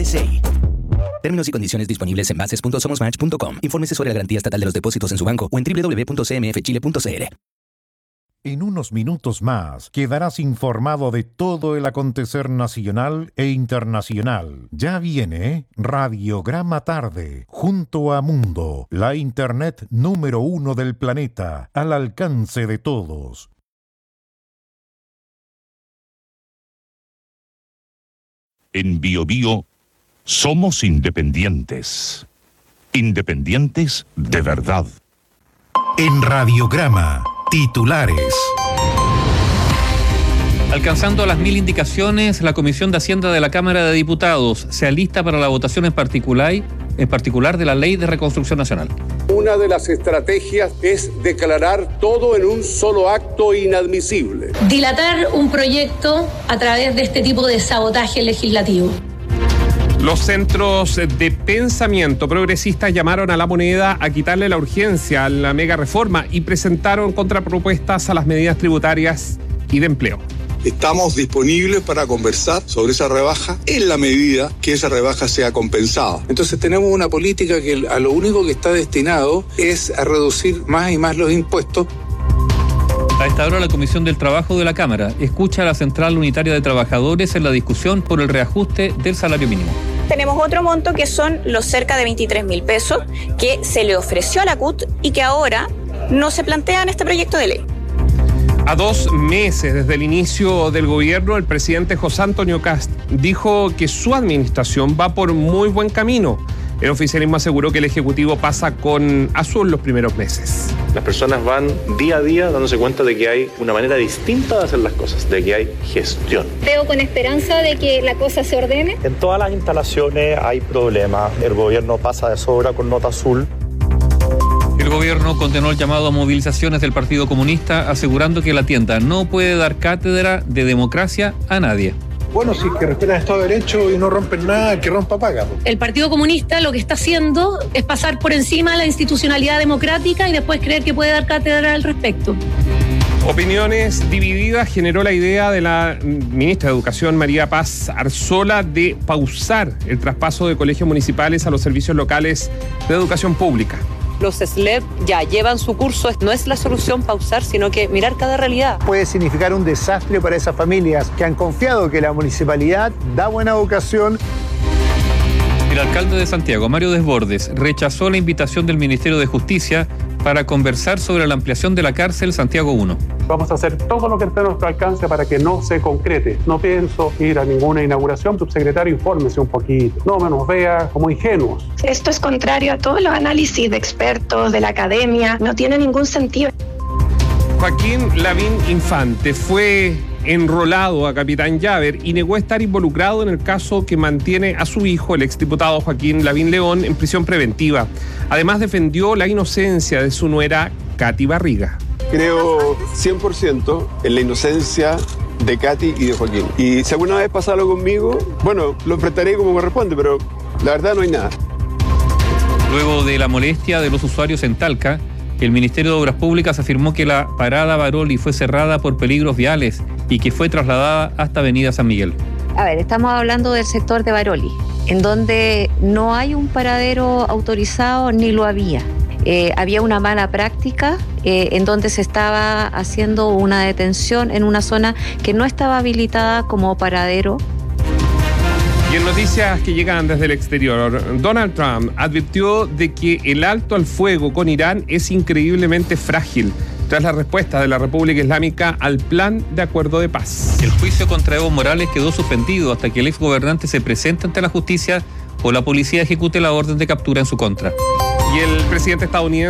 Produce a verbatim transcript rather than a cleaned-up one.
Términos y condiciones disponibles en bases punto somos match punto com. Infórmese sobre la garantía estatal de los depósitos en su banco o en doble u doble u doble u punto c m f chile punto c l. En unos minutos más quedarás informado de todo el acontecer nacional e internacional. Ya viene Radiograma Tarde, junto a Mundo, la internet número uno del planeta, al alcance de todos. En Bio Bio somos independientes. Independientes de verdad. En Radiograma, titulares. Alcanzando las mil indicaciones, la Comisión de Hacienda de la Cámara de Diputados se alista para la votación en particular, en particular de la Ley de Reconstrucción Nacional. Una de las estrategias es declarar todo en un solo acto inadmisible. Dilatar un proyecto a través de este tipo de sabotaje legislativo. Los centros de pensamiento progresistas llamaron a la moneda a quitarle la urgencia a la mega reforma y presentaron contrapropuestas a las medidas tributarias y de empleo. Estamos disponibles para conversar sobre esa rebaja en la medida que esa rebaja sea compensada. Entonces tenemos una política que a lo único que está destinado es a reducir más y más los impuestos. A esta hora la Comisión del Trabajo de la Cámara escucha a la Central Unitaria de Trabajadores en la discusión por el reajuste del salario mínimo. Tenemos otro monto que son los cerca de veintitrés mil pesos que se le ofreció a la C U T y que ahora no se plantea en este proyecto de ley. A dos meses desde el inicio del gobierno, el presidente José Antonio Kast dijo que su administración va por muy buen camino. El oficialismo aseguró que el Ejecutivo pasa con azul los primeros meses. Las personas van día a día dándose cuenta de que hay una manera distinta de hacer las cosas, de que hay gestión. Veo con esperanza de que la cosa se ordene. En todas las instalaciones hay problemas. El gobierno pasa de sobra con nota azul. El gobierno condenó el llamado a movilizaciones del Partido Comunista, asegurando que la tienda no puede dar cátedra de democracia a nadie. Bueno, si es que respetan el Estado de Derecho y no rompen nada, que rompa paga. El Partido Comunista lo que está haciendo es pasar por encima de la institucionalidad democrática y después creer que puede dar cátedra al respecto. Opiniones divididas generó la idea de la ministra de Educación, María Paz Arzola, de pausar el traspaso de colegios municipales a los servicios locales de educación pública. Los S L E P ya llevan su curso, no es la solución pausar, sino que mirar cada realidad. Puede significar un desastre para esas familias que han confiado que la municipalidad da buena educación. El alcalde de Santiago, Mario Desbordes, rechazó la invitación del Ministerio de Justicia para conversar sobre la ampliación de la cárcel Santiago uno. Vamos a hacer todo lo que esté a nuestro alcance para que no se concrete. No pienso ir a ninguna inauguración. Subsecretario, infórmese un poquito. No me nos vea como ingenuos. Esto es contrario a todos los análisis de expertos, de la academia. No tiene ningún sentido. Joaquín Lavín Infante fue enrolado a Capitán Llaver y negó estar involucrado en el caso que mantiene a su hijo, el exdiputado Joaquín Lavín León, en prisión preventiva. Además, defendió la inocencia de su nuera, Katy Barriga. Creo cien por ciento en la inocencia de Katy y de Joaquín. Y si alguna vez pasa algo conmigo, bueno, lo enfrentaré como corresponde, pero la verdad no hay nada. Luego de la molestia de los usuarios en Talca, el Ministerio de Obras Públicas afirmó que la parada Baroli fue cerrada por peligros viales y que fue trasladada hasta Avenida San Miguel. A ver, estamos hablando del sector de Baroli, en donde no hay un paradero autorizado ni lo había. Eh, había una mala práctica eh, en donde se estaba haciendo una detención en una zona que no estaba habilitada como paradero. Y en noticias que llegan desde el exterior, Donald Trump advirtió de que el alto al fuego con Irán es increíblemente frágil tras la respuesta de la República Islámica al plan de acuerdo de paz. El juicio contra Evo Morales quedó suspendido hasta que el exgobernante se presente ante la justicia o la policía ejecute la orden de captura en su contra. Y el presidente estadounidense